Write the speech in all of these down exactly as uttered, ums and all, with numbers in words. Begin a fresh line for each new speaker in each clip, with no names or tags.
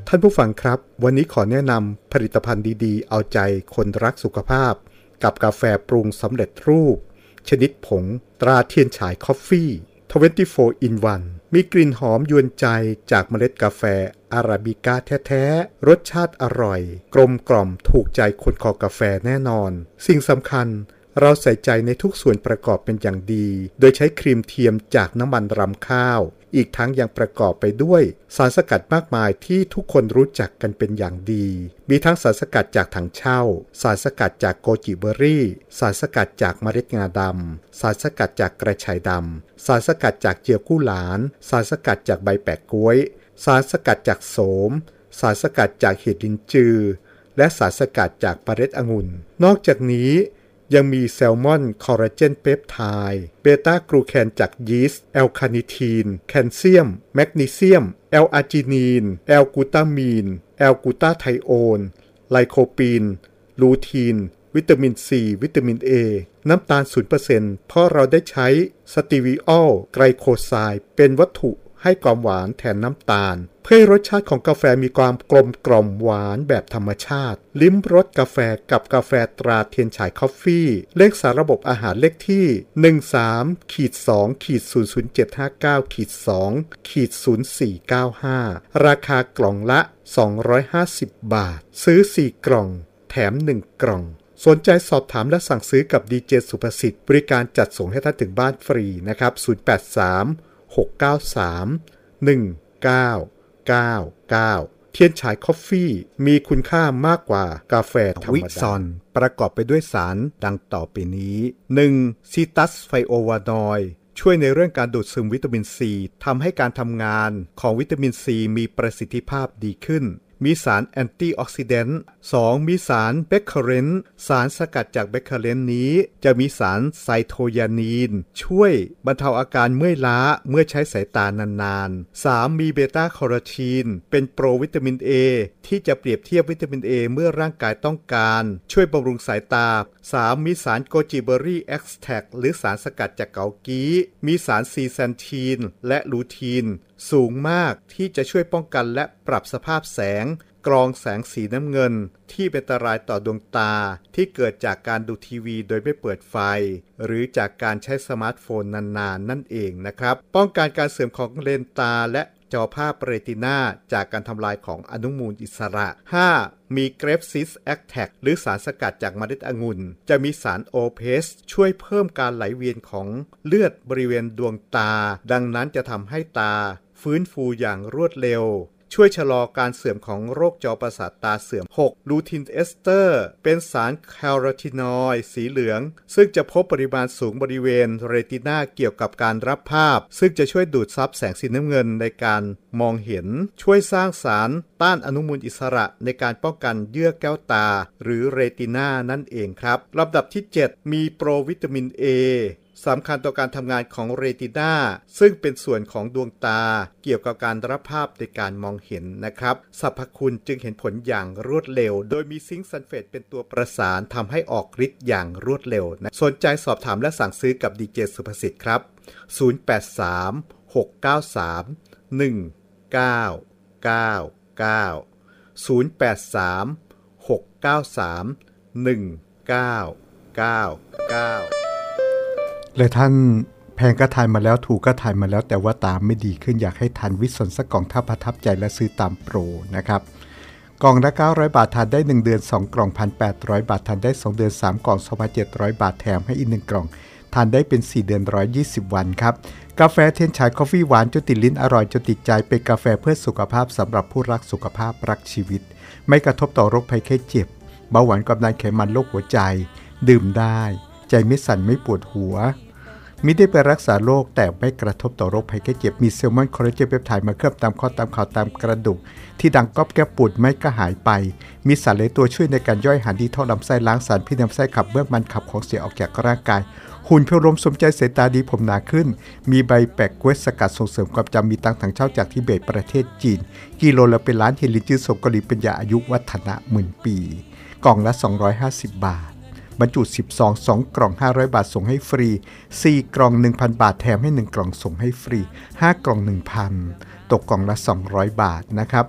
ท่านผู้ฟังครับวันนี้ขอแนะนำผลิตภัณฑ์ดีๆเอาใจคนรักสุขภาพกับกาแฟปรุงสำเร็จรูปชนิดผงตราเทียนฉายคอฟฟี่ยี่สิบสี่ in วัน มีกลิ่นหอมยวนใจจากเมล็ดกาแฟอาราบิก้าแท้ๆรสชาติอร่อยกลมกล่อมถูกใจคนคอกาแฟแน่นอนสิ่งสำคัญเราใส่ใจในทุกส่วนประกอบเป็นอย่างดีโดยใช้ครีมเทียมจากน้ำมันรำข้าวอีกทั้งยังประกอบไปด้วยสารสกัดมากมายที่ทุกคนรู้จักกันเป็นอย่างดีมีทั้งสารสกัดจากถังเช่าสารสกัดจากโกจิเบอร์รี่สารสกัดจากเมล็ดงาดำสารสกัดจากกระชายดำสารสกัดจากเจียวกู้หลานสารสกัดจากใบแปะก๊วยสารสกัดจากโสมสารสกัดจากเห็ดลิ้นจือและสารสกัดจากเมล็ดองุ่นนอกจากนี้ยังมีแซลมอนคอลลาเจนเปปไทด์เบต้ากลูแคนจากยีสต์แอลคาเนทีนแคลเซียมแมกนีเซียมแอลอาร์จินีนแอลกูตามีนแอลกูตาไทโอนไลโคปีนลูทีนวิตามินซีวิตามินเอน้ำตาล ศูนย์เปอร์เซ็นต์ เพราะเราได้ใช้สตีวิออลไกลโคไซด์เป็นวัตถุให้ความหวานแทนน้ำตาลเพื่อให้รสชาติของกาแฟมีความกลมกล่อมหวานแบบธรรมชาติลิ้มรสกาแฟกับกาแฟตราเทียนฉายคอฟฟี่เลขสารระบบอาหารเลขที่ หนึ่งสาม สอง ศูนย์ ศูนย์ เจ็ด ห้า เก้า สอง ศูนย์ สี่ เก้า ห้า ราคากล่องละสองร้อยห้าสิบบาทซื้อสี่กล่องแถมหนึ่งกล่องสนใจสอบถามและสั่งซื้อกับดีเจสุภสิทธิ์บริการจัดส่งให้ท่านถึงบ้านฟรีนะครับศูนย์ แปด สาม หก เก้า สาม หนึ่ง เก้า เก้า เก้าเทียนฉายคอฟฟี่มีคุณค่ามากกว่ากาแฟธรรมดาวิซอนประกอบไปด้วยสารดังต่อไปนี้ หนึ่ง ซีตัสไฟโอวานอยด์ช่วยในเรื่องการดูดซึมวิตามินซีทำให้การทำงานของวิตามินซีมีประสิทธิภาพดีขึ้นมีสารแอนตี้ออกซิแดนต์ สอง มีสารเบคเคอเรนต์สารสกัดจากเบคเคอเรนต์นี้จะมีสารไซโทยานีนช่วยบรรเทาอาการเมื่อยล้าเมื่อใช้สายตานานๆ สาม มีเบต้าแคโรทีนเป็นโปรวิตามิน A ที่จะเปรียบเทียบวิตามิน A เมื่อร่างกายต้องการช่วยบำรุงสายตา สาม มีสารโกจิเบอร์รี่เอ็กซ์แทรคหรือสารสกัดจากเกากี้มีสารซีแซนทีนและลูทีนสูงมากที่จะช่วยป้องกันและปรับสภาพแสงกรองแสงสีน้ำเงินที่เป็นอันตรายต่อดวงตาที่เกิดจากการดูทีวีโดยไม่เปิดไฟหรือจากการใช้สมาร์ทโฟนนานๆ น, นั่นเองนะครับป้องกันการเสื่อมของเลนส์ตาและจอภาพเรตินาจากการทำลายของอนุมูลอิสระ ห้า มีเกรฟซิสแอคแทคหรือสารสกัดจากเมล็ดองุ่นจะมีสารโอเพสช่วยเพิ่มการไหลเวียนของเลือดบริเวณดวงตาดังนั้นจะทำให้ตาฟื้นฟูอย่างรวดเร็วช่วยชะลอการเสื่อมของโรคจอประสาทตาเสื่อม หก ลูทินเอสเตอร์เป็นสารแคโรทีนอยด์สีเหลืองซึ่งจะพบปริมาณสูงบริเวณเรตินาเกี่ยวกับการรับภาพซึ่งจะช่วยดูดซับแสงสีน้ำเงินในการมองเห็นช่วยสร้างสารต้านอนุมูลอิสระในการป้องกันเยื่อแก้วตาหรือเรตินานั่นเองครับลำดับที่ เจ็ด มีโปรวิตามิน Aสำคัญต่อการทำงานของเรตินาซึ่งเป็นส่วนของดวงตาเกี่ยวกับการรับภาพในการมองเห็นนะครับสรรพคุณจึงเห็นผลอย่างรวดเร็วโดยมีซิงค์ซัลเฟตเป็นตัวประสานทำให้ออกฤทธิ์อย่างรวดเร็วนะสนใจสอบถามและสั่งซื้อกับดีเจสุภสิทธิ์ครับศูนย์ แปด สาม หก เก้า สาม หนึ่ง เก้า เก้า เก้า ศูนย์ แปด สาม หก เก้า สาม หนึ่ง เก้า เก้า เก้า
และท่านแพงก็ทายมาแล้วถูกก็ทายมาแล้วแต่ว่าตามไม่ดีขึ้นอยากให้ทานวิสนสักกล่องถ้าประทับใจและซื้อตามโปรนะครับกล่องละเก้าร้อยบาททานได้หนึ่งเดือนสองกล่อง หนึ่งพันแปดร้อย บาททานได้สองเดือนสามกล่อง สองพันเจ็ดร้อย บาทแถมให้อีกหนึ่งกล่องทานได้เป็นสี่เดือนหนึ่งร้อยยี่สิบวันครับกาแฟเทียนฉายคอฟฟี่หวานจนติดลิ้นอร่อยจนติดใจเป็นกาแฟเพื่อสุขภาพสำหรับผู้รักสุขภาพรักชีวิตไม่กระทบต่อโรคภัยไข้เจ็บเบาหวานความดันไขมันโรคหัวใจดื่มได้ใจไม่สั่นไม่ปวดหัวมิได้ไปรักษาโรคแต่ไม่กระทบต่อโรคภัยไข้เจ็บมีแซลมอนคอลลาเจนเปปไทด์มาเคลือบตามข้อตามข่าวตามกระดูกที่ดังก๊อบแก้ปวดไม่ก็หายไปมีสารหลายตัวช่วยในการย่อยอาหารดีท่อลำไส้ล้างสารพิษในลำไส้ขับเบื้องมันขับของเสียออกจากร่างกายหุ่นเพียวลมสมใจสายตาดีผมหนาขึ้นมีใบแปะกล้วยสกัดส่งเสริมความจำมีตังถังเช่าจากทิเบตประเทศจีนกิโลละเป็นล้านเฮลินจื้อส่งเกาหลีเป็นยาอายุวัฒนะหมื่นปีกล่องละสองร้อยห้าสิบบาทบรรจุสิบซองสองกล่องห้าร้อยบาทส่งให้ฟรีสี่กล่อง หนึ่งพัน บาทแถมให้หนึ่งกล่องส่งให้ฟรีห้ากล่อง หนึ่งพัน ตกกล่องละสองร้อยบาทนะครับ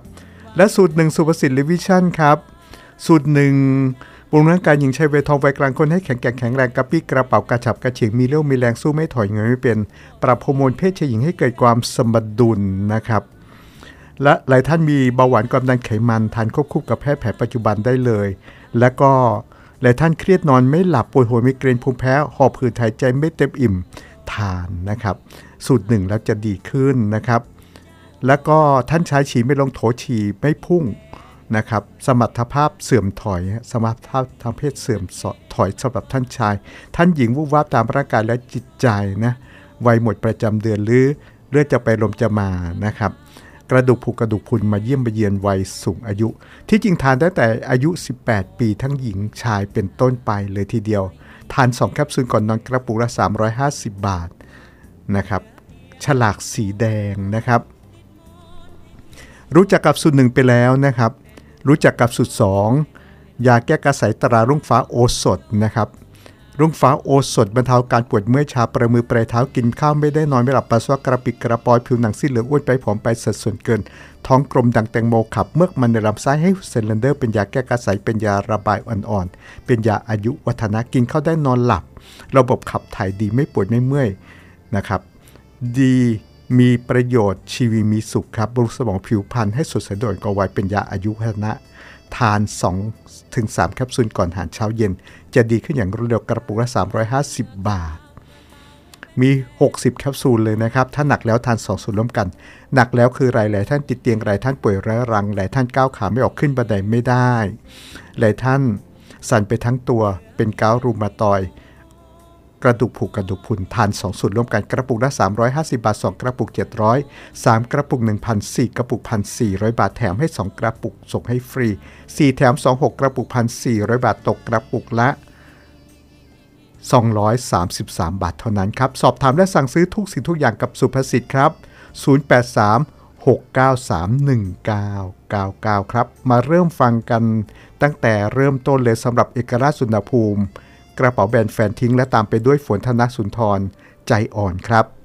และสูตรหนึ่งสุภสิทธิ์ลิวิชั่นครับสูตรหนึ่งปรุงร่างกายหญิงใช้เวททองไวกลางคนให้แข็งแกร่งแข็งแรงกระปี้กระเป๋ากระฉับกระเฉงมีเรี่ยวมีแรงสู้ไม่ถอยเงยไม่เป็นปรับฮอร์โมนเพศชายหญิงให้เกิดความสมดุลนะครับและหลายท่านมีเบาหวานความดันไขมันทานควบคู่กับแพทย์แผนปัจจุบันได้เลยและก็หลายท่านเครียดนอนไม่หลับปวดหัวมีเกร็งภูมิแพ้หอบหืดหายใจไม่เต็มอิ่มทานนะครับสูตรหนึ่งแล้วจะดีขึ้นนะครับแล้วก็ท่านใช้ฉี่ไม่ลงโถฉี่ไม่พุ่งนะครับสมรรถภาพเสื่อมถอยสมรรถภาพทางเพศเสื่อมถอยสำหรับท่านชายท่านหญิงวูบวาบตามร่างกายและจิตใจนะวัยหมดประจำเดือนหรือเลือดจะไปลมจะมานะครับกระดูกผุกระดูกพรุนมาเยี่ยมเยียนวัยสูงอายุที่จริงทานได้แต่อายุสิบแปดปีทั้งหญิงชายเป็นต้นไปเลยทีเดียวทานสองแคปซูลก่อนนอนกระปุกละสามร้อยห้าสิบบาทนะครับฉลากสีแดงนะครับรู้จักกับสูตรหนึ่งไปแล้วนะครับรู้จักกับสูตรสองยาแก้กระสายตรารุ่งฟ้าโอสถนะครับรุ่งฟ้าโอสถบรรเทาการปวดเมื่อยชาประมือปลายเท้ากินข้าวไม่ได้นอนไม่หลับปัสสาวะกระปิดกระปอยผิวหนังซีดเหลืองอ้วนไปผอมไปสัดส่วนเกินท้องกลมดังแตงโมขับเมือกมันในลำไส้ให้เซเลนเดอร์เป็นยาแก้กระสายเป็นยาระบายอ่อนๆเป็นยาอายุวัฒนะกินข้าวได้นอนหลับระบบขับถ่ายดีไม่ปวดไม่เมื่อยนะครับดีมีประโยชน์ชีวิตมีสุขครับบำรุงสมองผิวพรรณให้สดใสโดดกว่าวัยเป็นยาอายุวัฒนะทาน สองถึงสาม แคปซูลก่อนอาหารเช้าเย็นจะดีขึ้นอย่างรวดเร็วกระปุกละสามร้อยห้าสิบบาทมีหกสิบแคปซูลเลยนะครับถ้าหนักแล้วทานสองสูตรร่วมกันหนักแล้วคือหลายๆท่านติดเตียงหลายท่านป่วยเรื้อรังหลายท่านก้าวขาไม่ออกขึ้นบันไดไม่ได้หลายท่านสั่นไปทั้งตัวเป็นเกาต์รูมาตอยด์กระดูกผุกระดูกพรุนทานสองสูตรร่วมกันกระปุกละสามร้อยห้าสิบบาทสองกระปุกเจ็ดร้อย สามกระปุก หนึ่งพันสี่ร้อย กระปุก หนึ่งพันสี่ร้อย บาทแถมให้สองกระปุกส่งให้ฟรีสี่แถมสอง หกกระปุก หนึ่งพันสี่ร้อย บาทตกกระปุกละสองร้อยสามสิบสามบาทเท่านั้นครับสอบถามและสั่งซื้อทุกสิ่งทุกอย่างกับสุภสิทธิ์ครับศูนย์ แปด สาม หก เก้า สาม หนึ่ง เก้า เก้า เก้าครับมาเริ่มฟังกันตั้งแต่เริ่มต้นเลยสำหรับเอกราชสุนทรภูมิกระเป๋าแบรนด์แฟนทิ้งและตามไปด้วยฝนธนสุนทรใจอ่อนครับ